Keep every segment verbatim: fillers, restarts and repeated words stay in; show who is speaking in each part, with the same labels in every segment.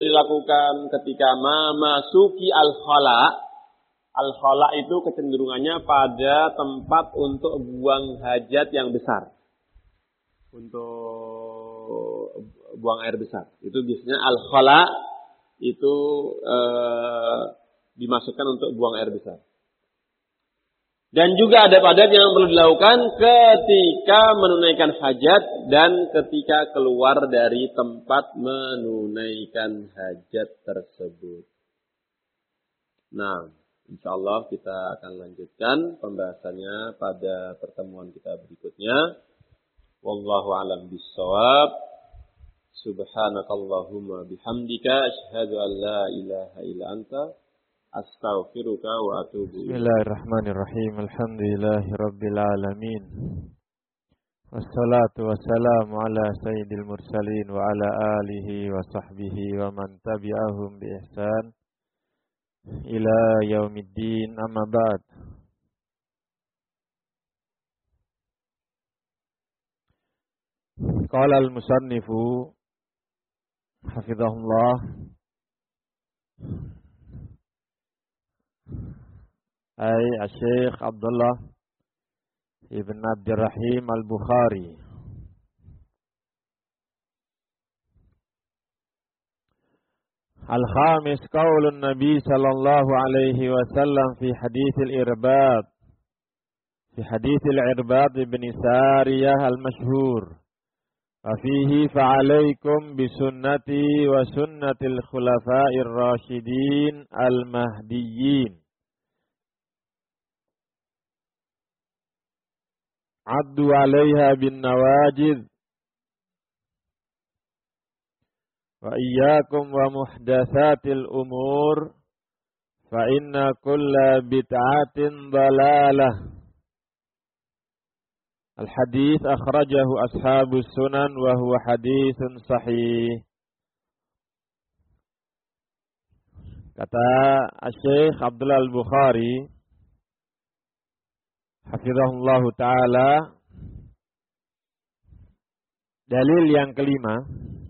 Speaker 1: dilakukan ketika memasuki al-khala. Al-khala itu kecenderungannya pada tempat untuk buang hajat yang besar. Untuk buang air besar. Itu biasanya al-khala itu eh, dimasukkan untuk buang air besar. Dan juga ada padat yang perlu dilakukan ketika menunaikan hajat dan ketika keluar dari tempat menunaikan hajat tersebut. Nah, insyaallah kita akan lanjutkan pembahasannya pada pertemuan kita berikutnya. Wallahu a'lam bishawab. Subhanakallahumma bihamdika asyhadu an la ilaha illa anta astaghfiruka wa atubu ilaik.
Speaker 2: Bismillahirrahmanirrahim. Alhamdulillahirabbil alamin. Wassalatu wassalamu ala sayyidil mursalin wa ala alihi wa sahbihi wa man tabi'ahum bi ihsan ila yaumiddin. Amma ba'd. Qala al-musannifu hafizahullah ay Syekh Abdullah Ibn Abdurrahim Al-Bukhari Al-khamis qaulun Nabi sallallahu alaihi wasallam fi haditsil irbad fi haditsil irbad ibn Sariyah al-masyhur wa fihi fa'alaikum bisunnati wa sunnatil khulafa'ir rasyidin al-mahdiyyin addu 'alaiha bin nawajid wa iyyakum wa muhdatsatil umur fa inna kulla bid'atin dhalalah. Al-hadits akhrajahu ashabus sunan wa huwa haditsun sahih. Kata Syekh Abdullah Al-Bukhari hafizahullahu taala, dalil yang kelima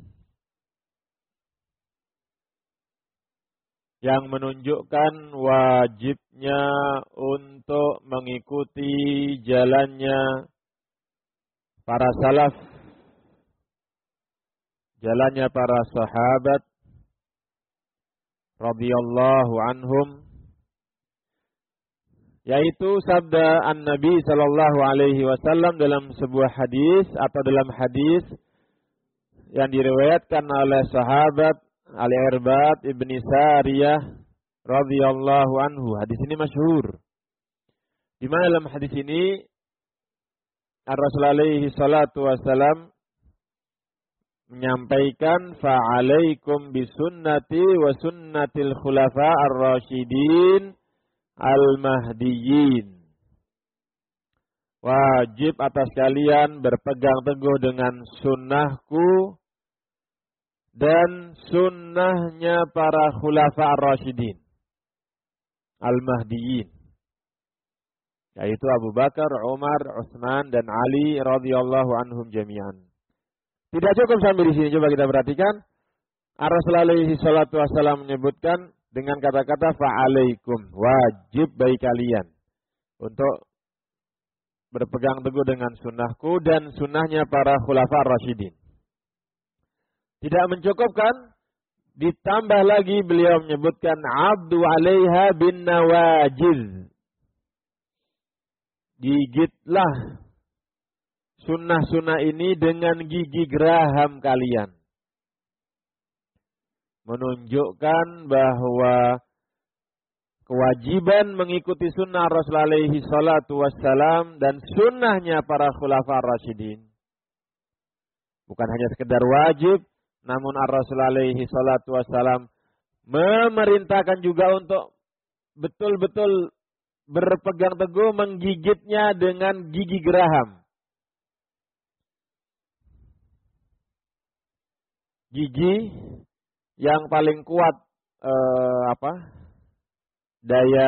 Speaker 2: yang menunjukkan wajibnya untuk mengikuti jalannya para salaf, jalannya para sahabat radhiyallahu anhum, yaitu sabda An-Nabi sallallahu alaihi wasallam dalam sebuah hadis atau dalam hadis yang diriwayatkan oleh sahabat Al-Irbad ibn Sariyah radhiyallahu anhu. Hadis ini masyhur. Di mana dalam hadis ini Ar-Rasul alaihi salatu wasallam menyampaikan fa'alaikum bisunnati wa sunnatil khulafa ar-rasyidin al-mahdiyyin. Wajib atas kalian berpegang teguh dengan sunnahku dan sunnahnya para khulafa ar-rasyidin al-mahdiyyin, yaitu Abu Bakar, Umar, Utsman dan Ali radhiyallahu anhum jami'an. Tidak cukup sampai di sini, coba kita perhatikan. Ar-Rasul alaihi salatu wasallam menyebutkan dengan kata-kata fa'alaikum, wajib bagi kalian untuk berpegang teguh dengan sunnahku dan sunnahnya para khulafa ar-rasyidin. Tidak mencukupkan, ditambah lagi beliau menyebutkan abdu 'alaiha bin nawajiz. Gigitlah sunnah-sunnah ini dengan gigi geraham kalian. Menunjukkan bahwa kewajiban mengikuti sunnah Rasul alaihi salatu wassalam dan sunnahnya para khulafa ar-rasyidin bukan hanya sekedar wajib, namun Ar-Rasul alaihi salatu wassalam memerintahkan juga untuk betul-betul berpegang teguh menggigitnya dengan gigi geraham. Gigi yang paling kuat eh, apa? Daya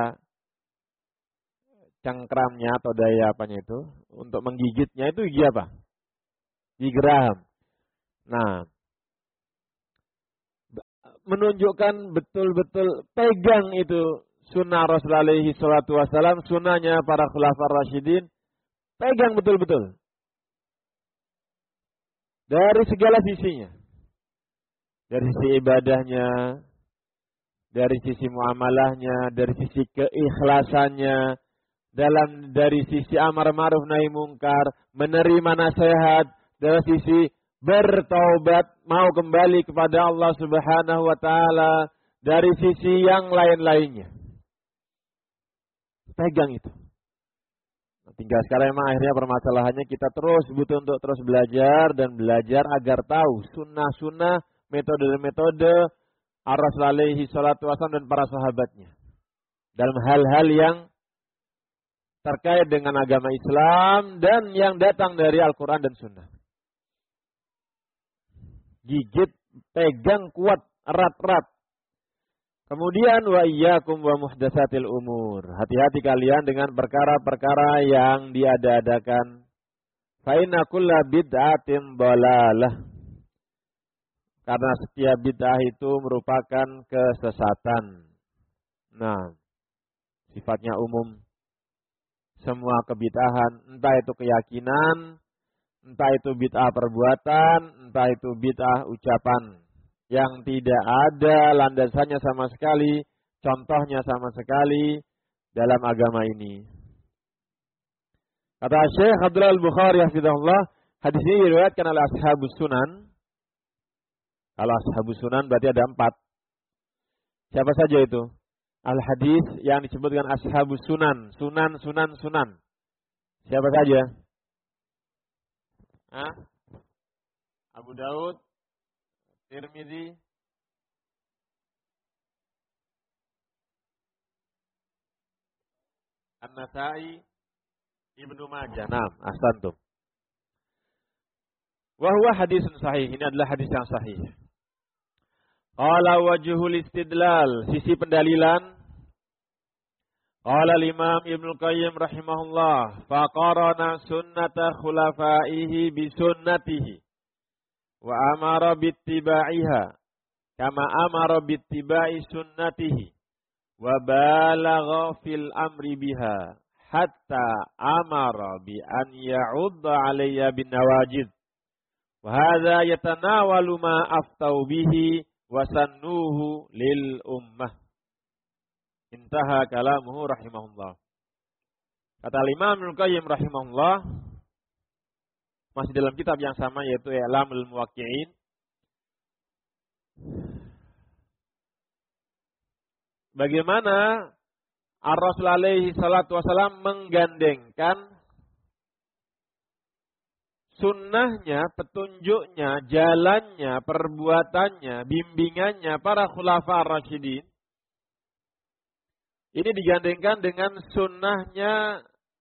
Speaker 2: cengkramnya atau daya apanya itu untuk menggigitnya itu gigi apa? Gigi geraham. Nah, menunjukkan betul-betul pegang itu sunnah Rasulullah alaihi salatu wasallam, sunnahnya para khulafaur rasyidin, pegang betul-betul. Dari segala sisinya. Dari sisi ibadahnya, dari sisi muamalahnya, dari sisi keikhlasannya, dalam dari sisi amar ma'ruf nahi mungkar, menerima nasihat, dari sisi bertaubat, mau kembali kepada Allah Subhanahu wa taala, dari sisi yang lain-lainnya. Pegang itu. Tinggal sekarang memang akhirnya permasalahannya kita terus butuh untuk terus belajar dan belajar agar tahu sunnah-sunnah, metode-metode Ar-Rasul alaihi salatu wasallam dan para sahabatnya. Dalam hal-hal yang terkait dengan agama Islam dan yang datang dari Al-Quran dan Sunnah. Gigit, pegang kuat, erat-erat. Kemudian wa iyyakum wa muhdatsatil umur. Hati-hati kalian dengan perkara-perkara yang diada-adakan. Fa inna kulla bid'atin dhalalah. Karena setiap bid'ah itu merupakan kesesatan. Nah, sifatnya umum. Semua kebid'ahan, entah itu keyakinan, entah itu bid'ah perbuatan, entah itu bid'ah ucapan. Yang tidak ada landasannya sama sekali, contohnya sama sekali dalam agama ini. Kata Syekh Abdullah Al-Bukhari hafizahullah, hadis ini diriwayatkan oleh Ashabus Sunan. Kalau Ashabus Sunan berarti ada empat. Siapa saja itu? Al-hadis yang disebutkan Ashabus Sunan, Sunan, Sunan, Sunan. Siapa saja? Hah? Abu Daud, Tirmidzi, An-Nasa'i, Ibnu Majah. Naam, ahsantum. Wa huwa hadisun sahih. Ini adalah hadis yang sahih. Qala wajhul istidlal, sisi pendalilan. Qala al-Imam Ibnu Qayyim rahimahullah, faqarana sunnata khulafaihi bi sunnatihi wa amara bittiba'iha kama amara bittiba'i sunnatihi wa balagha fil amri biha hatta amara bi an ya'udda 'alayya bin nawajid wa hadza yatanawalu ma aftau bihi wa sannuhu lil ummah. Intaha kalamuhu rahimahullah. Kata Imam Ibnu Qayyim rahimahullah, masih dalam kitab yang sama yaitu I'lamul Muwaqqi'in. Bagaimana Ar-Rasul alaihi salatu wasallam menggandengkan sunnahnya, petunjuknya, jalannya, perbuatannya, bimbingannya para khulafa ar-rasyidin. Ini digandengkan dengan sunnahnya,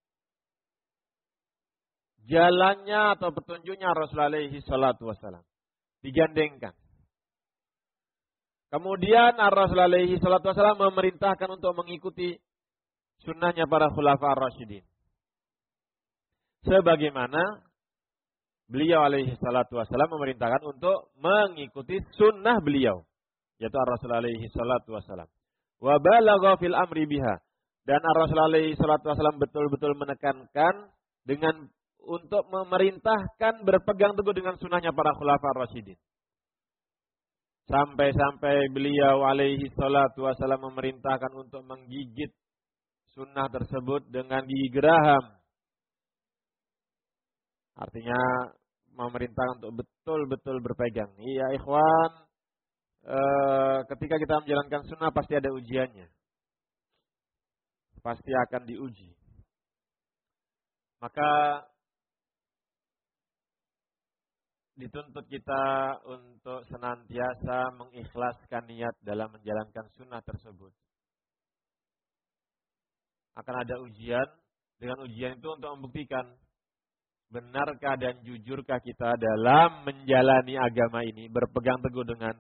Speaker 2: jalannya atau petunjuknya Rasulullah alaihi salatu wassalam. Digandengkan. Kemudian Rasulullah alaihi salatu wassalam memerintahkan untuk mengikuti sunnahnya para khulafa ar-rasyidin. Sebagaimana beliau alaihi salatu wassalam memerintahkan untuk mengikuti sunnah beliau. Yaitu Rasulullah alaihi salatu wassalam. Wa balagha fil amri biha, dan Rasulullah alaihi salatu wasallam betul-betul menekankan dengan untuk memerintahkan berpegang teguh dengan sunnahnya para khulafa ar-rasyidin. Sampai-sampai beliau alaihi salatu wasallam memerintahkan untuk menggigit sunnah tersebut dengan gigi geraham. Artinya memerintahkan untuk betul-betul berpegang. Iya ikhwan, E, ketika kita menjalankan sunnah pasti ada ujiannya. Pasti akan diuji. Maka dituntut kita untuk senantiasa mengikhlaskan niat dalam menjalankan sunnah tersebut. Akan ada ujian. Dengan ujian itu untuk membuktikan benarkah dan jujurkah kita dalam menjalani agama ini, berpegang teguh dengan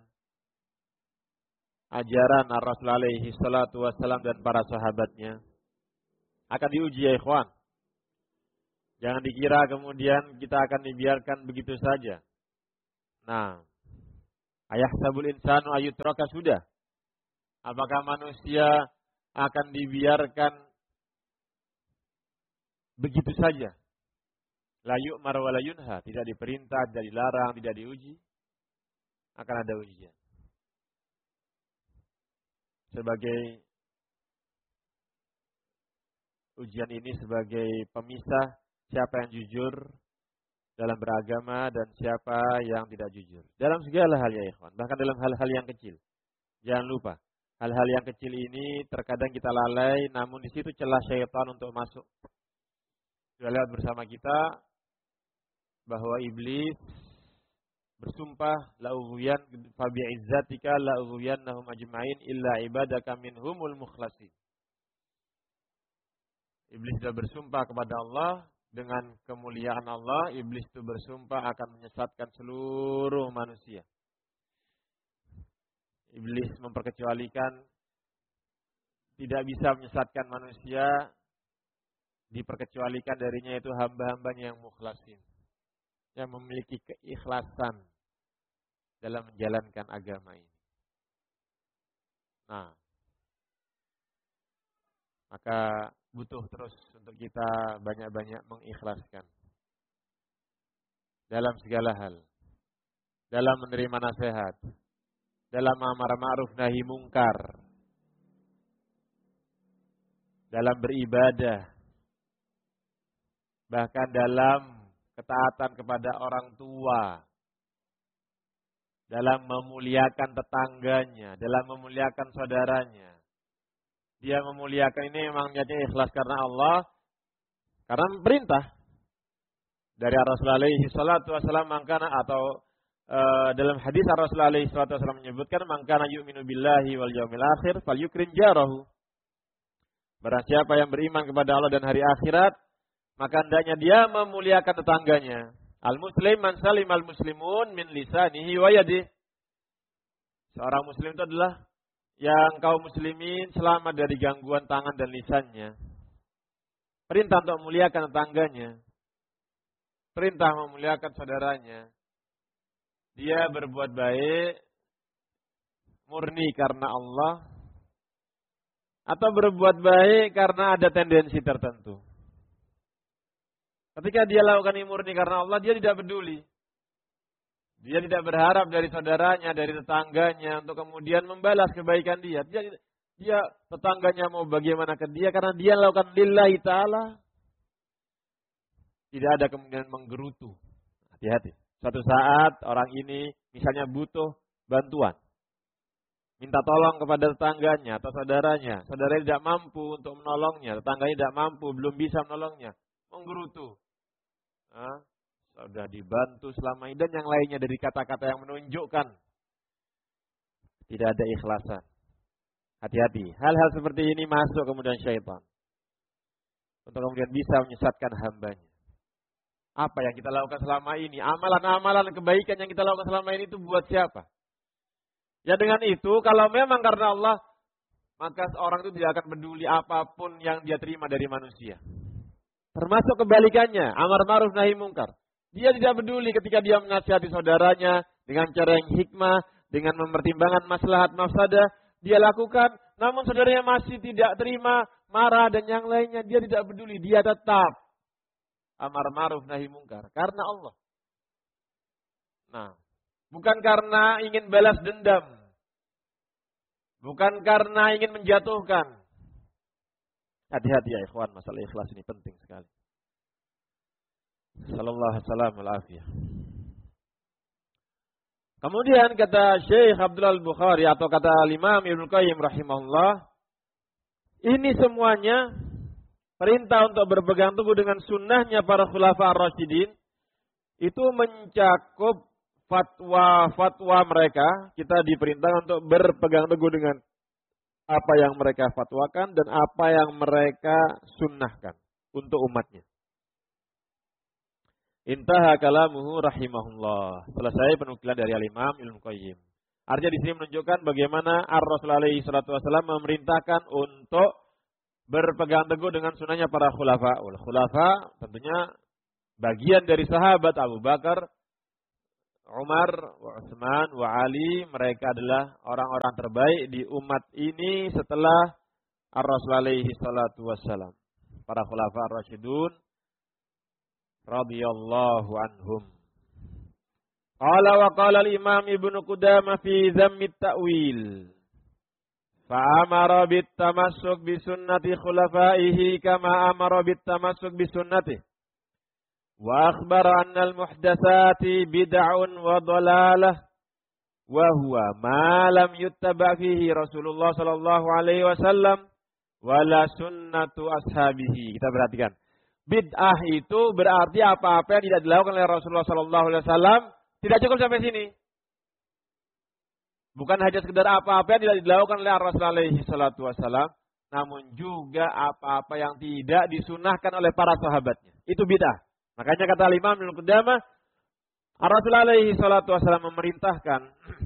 Speaker 2: ajaran Ar-Rasul alaihi salatu wassalam dan para sahabatnya. Akan diuji ya ikhwan. Jangan dikira kemudian kita akan dibiarkan begitu saja. Nah, Ayahsabul insanu ayyutraka, sudah. Apakah manusia akan dibiarkan begitu saja? La yu'mar wa la yunha, tidak diperintah, tidak dilarang, tidak diuji. Akan ada ujian. Sebagai ujian ini sebagai pemisah siapa yang jujur dalam beragama dan siapa yang tidak jujur. Dalam segala hal ya ikhwan, bahkan dalam hal-hal yang kecil. Jangan lupa, hal-hal yang kecil ini terkadang kita lalai, namun di situ celah syaitan untuk masuk. Sudah lihat bersama kita bahwa iblis bersumpah, la'ughwiyan fa bi'izzatika la'ughwiyannahum ajma'in illa ibadaka minhumul mukhlasin. Iblis sudah bersumpah kepada Allah, dengan kemuliaan Allah, iblis itu bersumpah akan menyesatkan seluruh manusia. Iblis memperkecualikan, tidak bisa menyesatkan manusia, diperkecualikan darinya itu hamba-hambanya yang mukhlasin, yang memiliki keikhlasan dalam menjalankan agama ini. Nah, maka butuh terus untuk kita banyak-banyak mengikhlaskan dalam segala hal, dalam menerima nasihat, dalam amar ma'ruf nahi mungkar, dalam beribadah, bahkan dalam ketaatan kepada orang tua, dalam memuliakan tetangganya, dalam memuliakan saudaranya. Dia memuliakan ini memang niatnya ikhlas karena Allah, karena perintah dari Rasulullah alaihi salatu wasallam, mangkana atau uh, dalam hadis Rasulullah alaihi salatu wasallam menyebutkan, mangkana yu'minu billahi wal yaumil akhir falyukrim jarahu. Barang siapa yang beriman kepada Allah dan hari akhirat, maka hendaknya dia memuliakan tetangganya. Al-muslim man salimal muslimun min lisanihi wa yadihi. Seorang muslim itu adalah yang kaum muslimin selamat dari gangguan tangan dan lisannya. Perintah untuk memuliakan tetangganya. Perintah memuliakan saudaranya. Dia berbuat baik murni karena Allah, atau berbuat baik karena ada tendensi tertentu. Ketika dia lakukan ini murni karena Allah, dia tidak peduli. Dia tidak berharap dari saudaranya, dari tetangganya untuk kemudian membalas kebaikan dia. Dia, dia tetangganya mau bagaimana ke dia karena dia lakukan lillahi ta'ala. Tidak ada kemudian menggerutu. Hati-hati. Suatu saat orang ini misalnya butuh bantuan. Minta tolong kepada tetangganya atau saudaranya. Saudaranya tidak mampu untuk menolongnya. Tetangganya tidak mampu, belum bisa menolongnya. Menggerutu. Hah? Sudah dibantu selama ini dan yang lainnya dari kata-kata yang menunjukkan tidak ada ikhlasan. Hati-hati. Hal-hal seperti ini masuk kemudian syaitan. Untuk kemudian bisa menyesatkan hambanya. Apa yang kita lakukan selama ini? Amalan-amalan kebaikan yang kita lakukan selama ini itu buat siapa? Ya dengan itu, kalau memang karena Allah, maka orang itu tidak akan peduli apapun yang dia terima dari manusia. Termasuk kebalikannya, amar ma'ruf nahi mungkar. Dia tidak peduli ketika dia menasihati saudaranya dengan cara yang hikmah, dengan mempertimbangkan maslahat mafsadah, dia lakukan. Namun saudaranya masih tidak terima, marah dan yang lainnya, dia tidak peduli. Dia tetap amar ma'ruf nahi mungkar karena Allah. Nah, bukan karena ingin balas dendam, bukan karena ingin menjatuhkan. Hati-hati ya ikhwan, masalah ikhlas ini penting sekali. Sallallahu alaihi wasallam. Kemudian kata Syekh Abdul Al-Bukhari atau kata Imam Ibnu Qayyim rahimahullah, ini semuanya perintah untuk berpegang teguh dengan sunnahnya para khulafa ar-rasyidin itu mencakup fatwa-fatwa mereka. Kita diperintah untuk berpegang teguh dengan apa yang mereka fatwakan dan apa yang mereka sunnahkan untuk umatnya. Intaha kalamuhu rahimahullah. Selesai penukilan dari Al-Imam Ibnu Qayyim. Artinya di sini menunjukkan bagaimana Ar-Rasul alaihi salatu wasallam memerintahkan untuk berpegang teguh dengan sunnahnya para khulafa. Khulafa tentunya bagian dari sahabat Abu Bakar, Umar, wa Utsman, wa Ali, mereka adalah orang-orang terbaik di umat ini setelah Ar-Rasul alaihi salatu wassalam. Para khulafa ar-rasyidun radhiyallahu anhum. Qala wa qala al-Imam Ibnu Qudamah fi Dhammi at-Ta'wil. Fa'amara bit-tamassuk bi sunnati khulafaihi kama amara bit-tamassuk bi sunnatihi. Wa akhbara anna al-muhdatsati bid'un wa dhalalah wa huwa ma lam yuttaba fihi Rasulullah sallallahu alaihi wasallam wala sunnatu ashabihi. Kita perhatikan. Bid'ah itu berarti apa-apa yang tidak dilakukan oleh Rasulullah sallallahu alaihi wasallam. Tidak cukup sampai sini. Bukan hanya sekedar apa-apa yang tidak dilakukan oleh Rasulullah alaihi salatu wasallam, namun juga apa-apa yang tidak disunahkan oleh para sahabatnya. Itu bid'ah. Makanya kata Imam Ibnu Qudamah, Rasulullah alaihi salatu wasallam memerintahkan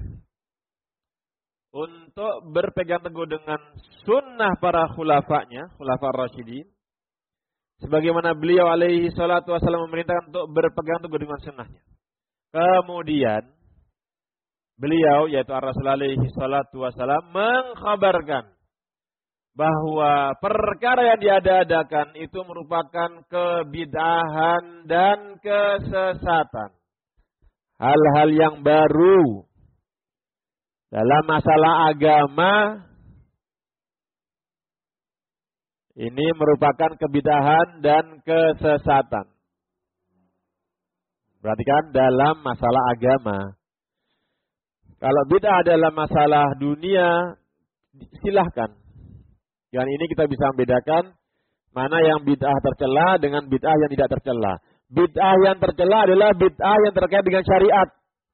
Speaker 2: untuk berpegang teguh dengan sunnah para khulafanya, khulafa ar-rasyidin. Sebagaimana beliau alaihi salatu wasallam memerintahkan untuk berpegang teguh dengan sunnahnya. Kemudian beliau yaitu Rasulullah alaihi salatu wasallam mengkhabarkan bahwa perkara yang diada-adakan itu merupakan kebid'ahan dan kesesatan. Hal-hal yang baru dalam masalah agama ini merupakan kebid'ahan dan kesesatan. Perhatikan, dalam masalah agama. Kalau bid'ah dalam masalah dunia, silahkan. Dan ini kita bisa membedakan mana yang bid'ah tercela dengan bid'ah yang tidak tercela. Bid'ah yang tercela adalah bid'ah yang terkait dengan syariat.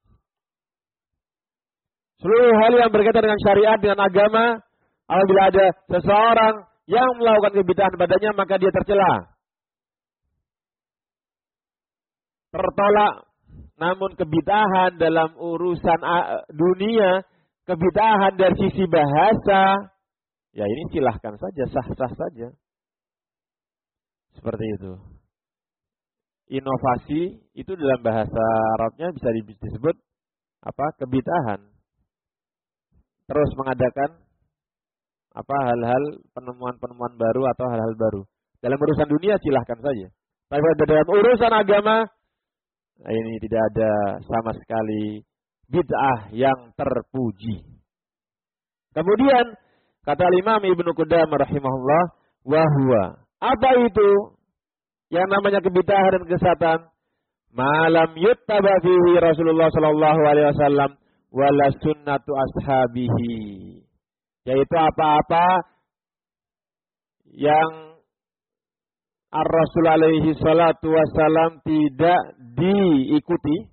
Speaker 2: Seluruh hal yang berkaitan dengan syariat, dengan agama, apabila ada seseorang yang melakukan kebid'ahan padanya, maka dia tercela. Tertolak. Namun kebid'ahan dalam urusan dunia, kebid'ahan dari sisi bahasa, ya ini silahkan saja, sah-sah saja. Seperti itu. Inovasi itu dalam bahasa Arabnya bisa disebut apa? Kebid'ahan. Terus mengadakan apa hal-hal penemuan-penemuan baru atau hal-hal baru. Dalam urusan dunia silahkan saja. Tapi dalam urusan agama, ini tidak ada sama sekali bid'ah yang terpuji. Kemudian kata Imam Ibnu Qudamah rahimahullah, wahwa, apa itu yang namanya kebid'ahan dan kesesatan? Malam yuttaba fihi Rasulullah sallallahu alaihi wasallam wala sunnatu ashabihi. Yaitu apa-apa yang Ar-Rasul alaihi salatu wasallam tidak diikuti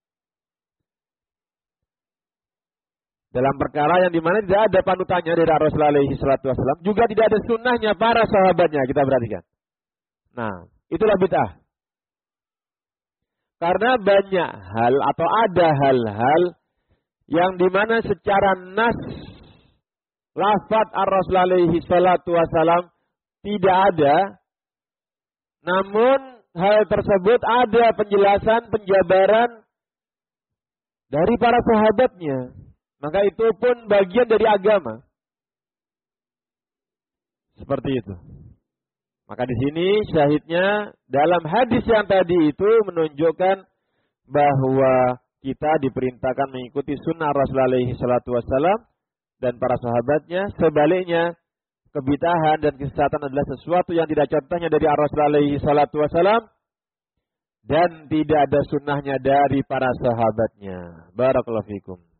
Speaker 2: dalam perkara yang dimana tidak ada panutannya dari Ar-Rasul alaihi salatu wasallam, juga tidak ada sunnahnya para sahabatnya. Kita perhatikan. Nah, itulah bid'ah. Karena banyak hal atau ada hal-hal yang dimana secara nas lafaz Ar-Rasul alaihi salatu wasallam tidak ada, namun hal tersebut ada penjelasan, penjabaran dari para sahabatnya. Maka itu pun bagian dari agama. Seperti itu. Maka di sini syahidnya dalam hadis yang tadi itu menunjukkan bahwa kita diperintahkan mengikuti sunnah Rasulullah alaihi salatu wassalam dan para sahabatnya. Sebaliknya, kebid'ahan dan kesesatan adalah sesuatu yang tidak contohnya dari Rasulullah alaihi salatu wassalam dan tidak ada sunnahnya dari para sahabatnya. Barakallahu fikum.